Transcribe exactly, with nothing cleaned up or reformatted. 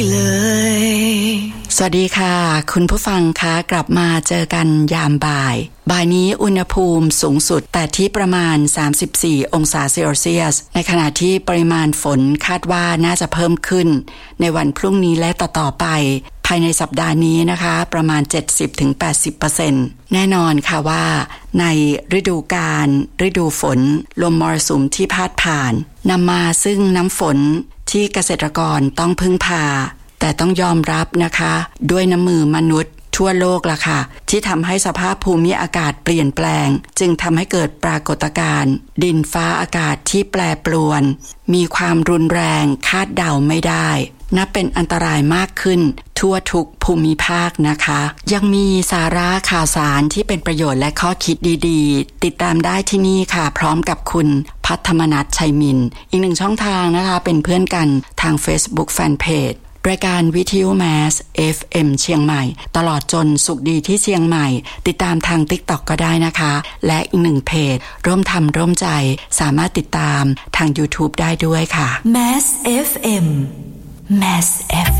สวัสดีค่ะคุณผู้ฟังคะกลับมาเจอกันยามบ่ายบ่ายนี้อุณหภูมิสูงสุดแต่ที่ประมาณสามสิบสี่องศาเซลเซียสในขณะที่ปริมาณฝนคาดว่าน่าจะเพิ่มขึ้นในวันพรุ่งนี้และต่อๆไปภายในสัปดาห์นี้นะคะประมาณ เจ็ดสิบถึงแปดสิบเปอร์เซ็นต์ แน่นอนค่ะว่าในฤดูกาลฤดูฝนลมมรสุมที่พาดผ่านนำมาซึ่งน้ำฝนที่เกษตรกรต้องพึ่งพาแต่ต้องยอมรับนะคะด้วยน้ำมือมนุษย์ทั่วโลกล่ะค่ะที่ทำให้สภาพภูมิอากาศเปลี่ยนแปลงจึงทำให้เกิดปรากฏการณ์ดินฟ้าอากาศที่แปรปรวนมีความรุนแรงคาดเดาไม่ได้นับเป็นอันตรายมากขึ้นทั่วทุกภูมิภาคนะคะยังมีสาระข่าวสารที่เป็นประโยชน์และข้อคิดดีๆติดตามได้ที่นี่ค่ะพร้อมกับคุณพัฒมนัสชัยมินอีกหนึ่งช่องทางนะคะเป็นเพื่อนกันทาง Facebook Fanpageรายการวิทยุแมส เอฟ เอ็ม เชียงใหม่ตลอดจนสุขดีที่เชียงใหม่ติดตามทาง TikTok ก็ได้นะคะและอีกหนึ่งเพจร่วมทำร่วมใจสามารถติดตามทาง YouTube ได้ด้วยค่ะแมส เอฟ เอ็ม แมส เอฟ